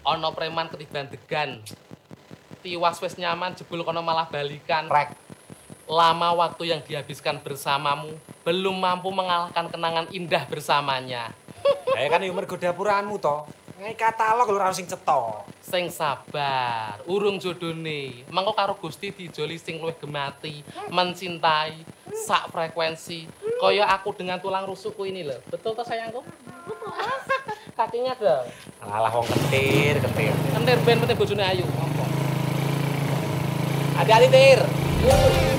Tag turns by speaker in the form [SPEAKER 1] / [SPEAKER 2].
[SPEAKER 1] Ono preman ketiban degan. Tiwas wis nyaman jebul kono malah balikan.
[SPEAKER 2] Rek.
[SPEAKER 1] Lama waktu yang dihabiskan bersamamu belum mampu mengalahkan kenangan indah bersamanya.
[SPEAKER 2] Ya kan yo mergo dapuraanmu to. Ngai katalog lho ora sing cetok.
[SPEAKER 1] Sing sabar, urung jodone. Mengko karo Gusti dijoli sing luwih gemati, mencintai, sak frekuensi. Kaya aku dengan tulang rusukku ini loh. Betul toh sayangku? Kakinya dong.
[SPEAKER 2] Alah wong ketir.
[SPEAKER 1] Kentir ben penting bojone ayu. Apa?
[SPEAKER 2] Hati-hati, Tir.